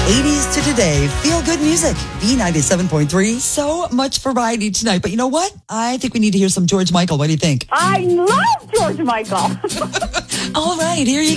80s to today, feel good music. B97.3. So much variety tonight. But you know what? I think we need to hear some George Michael. What do you think? I love George Michael. All right, here you